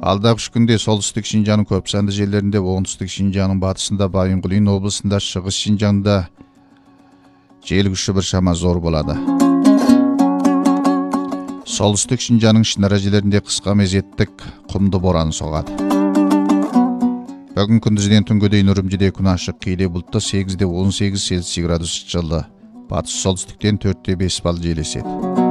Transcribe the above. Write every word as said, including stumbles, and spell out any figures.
Алдағы үш күнде солтүстік Шинжаңның көп санды жерлерінде, оңтүстік Шинжаңның батысында, Байынқұлин облысында, шығыс Шинжаңда жел күші біршама зор болады. Солтүстік Шинжаңның Шынара жерлерінде қысқа мезеттік құмды боран соғады. Бүгін күндізден түнге дейін Үрімжіде күн ашық, кейде бұлтты сегіз де он сегіз Цельсий градус жылы. Батыс солтүстіктен төрт те бес балл жел еседі.